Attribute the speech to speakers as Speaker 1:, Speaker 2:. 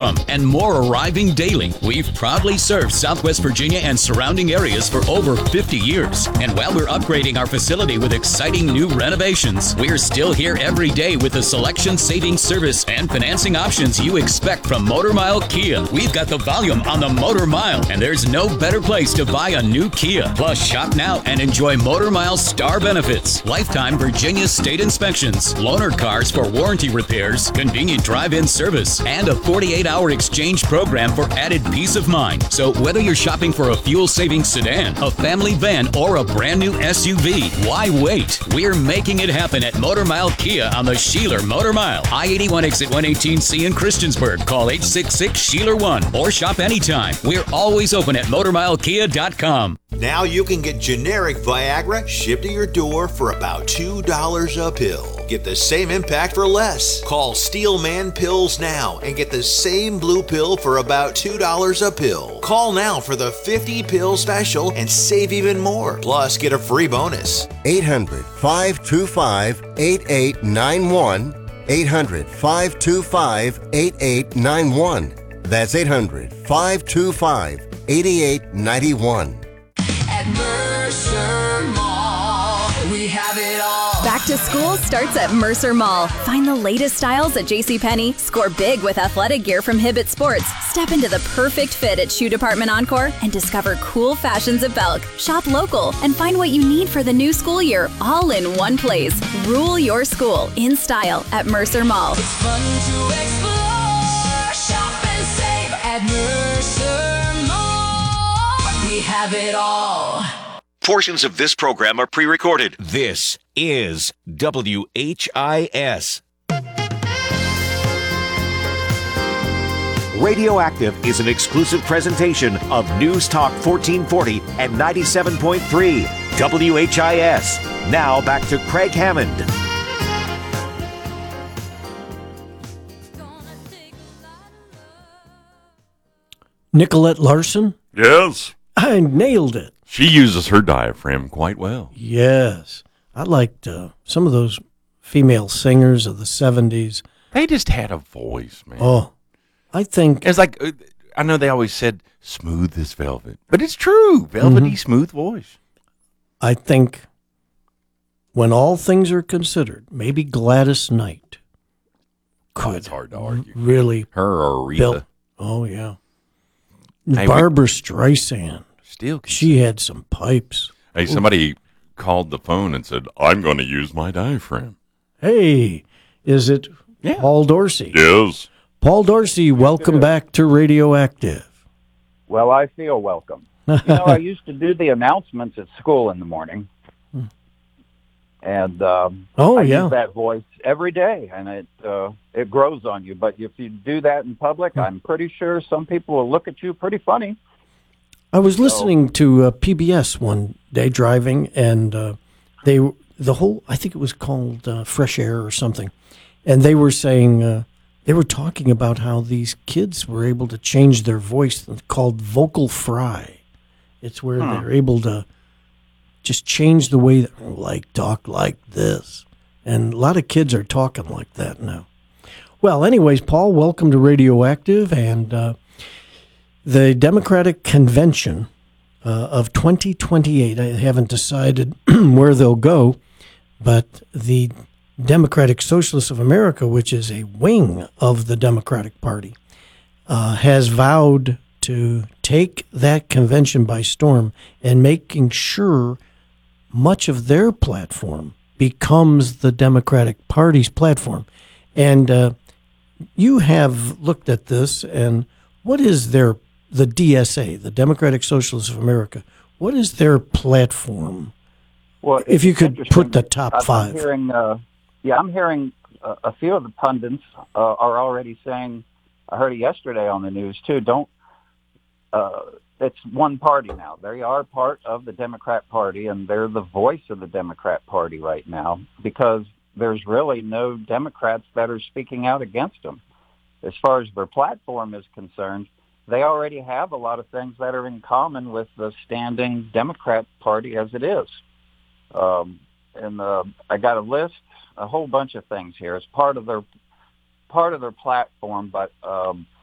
Speaker 1: come, and more arriving daily. We've proudly served Southwest Virginia and surrounding areas for over 50 years. And while we're upgrading our facility with exciting new renovations, we're still here every day with the selection, savings, service, and financing options you expect from Motor Mile Kia. We've got the volume on the Motor Mile, and there's no better place to buy a new Kia. Plus, shop now and enjoy Motor Mile Star benefits, lifetime Virginia state inspections, loaner cars for warranty repairs, convenient drive-in service, and a 48-hour exchange program for added peace of mind. So whether you're shopping for a fuel-saving sedan, a family van, or a brand new SUV, why wait? We're making it happen at Motor Mile Kia on the Sheeler Motor Mile. I-81 exit 118C in Christiansburg. Call 866-SHEELER1 or shop anytime. We're always open at MotorMileKia.com.
Speaker 2: Now you can get generic Viagra shipped to your door for about $2 a pill. Get the same impact for less. Call Steelman Pills now and get the same blue pill for about $2 a pill. Call now for the 50-pill special and save even more. Plus, get a free bonus.
Speaker 3: 800-525-8891. 800-525-8891. That's 800-525-8891.
Speaker 4: At Mercer Mall, we have it all.
Speaker 5: Back to school starts at Mercer Mall. Find the latest styles at JCPenney. Score big with athletic gear from Hibbett Sports. Step into the perfect fit at Shoe Department Encore and discover cool fashions at Belk. Shop local and find what you need for the new school year all in one place. Rule your school in style at Mercer Mall.
Speaker 4: It's fun to explore, shop and save at Mercer Mall. We have it all.
Speaker 6: Portions of this program are pre-recorded. This is WHIS. Radioactive is an exclusive presentation of News Talk 1440 and 97.3 WHIS. Now back to Craig Hammond.
Speaker 7: Nicolette Larson?
Speaker 8: Yes.
Speaker 7: I nailed it.
Speaker 8: She uses her diaphragm quite well.
Speaker 7: Yes. I liked some of those female singers of the 70s.
Speaker 8: They just had a voice, man.
Speaker 7: Oh, I think...
Speaker 8: It's like, I know they always said, smooth as velvet. But it's true. Velvety, smooth voice.
Speaker 7: I think when all things are considered, maybe Gladys Knight could
Speaker 8: it's hard to argue.
Speaker 7: Really
Speaker 8: her or Rita.
Speaker 7: Oh, yeah.
Speaker 8: Hey,
Speaker 7: Barbara Streisand.
Speaker 8: Still,
Speaker 7: she had some pipes.
Speaker 8: Hey, somebody called the phone and said, I'm going to use my diaphragm.
Speaker 7: Hey, is it Paul Dorsey?
Speaker 8: Yes.
Speaker 7: Paul Dorsey, welcome back to Radioactive.
Speaker 9: Well, I feel welcome. I used to do the announcements at school in the morning. And I use that voice every day, and it grows on you. But if you do that in public, I'm pretty sure some people will look at you pretty funny.
Speaker 7: I was listening to PBS one day driving, and I think it was called Fresh Air or something, and they were saying, they were talking about how these kids were able to change their voice, called vocal fry. It's where they're able to just change the way they talk like this. And a lot of kids are talking like that now. Well, anyways, Paul, welcome to Radioactive, and the Democratic Convention of 2028, I haven't decided where they'll go, but the Democratic Socialists of America, which is a wing of the Democratic Party, has vowed to take that convention by storm and making sure much of their platform becomes the Democratic Party's platform. And you have looked at this, and what is the DSA, the Democratic Socialists of America, what is their platform?
Speaker 9: Well,
Speaker 7: if you could put the top five.
Speaker 9: I'm hearing a few of the pundits are already saying, I heard it yesterday on the news too, it's one party now. They are part of the Democrat Party, and they're the voice of the Democrat Party right now because there's really no Democrats that are speaking out against them. As far as their platform is concerned, they already have a lot of things that are in common with the standing Democrat Party as it is. I got a list, a whole bunch of things here. It's part of their platform, but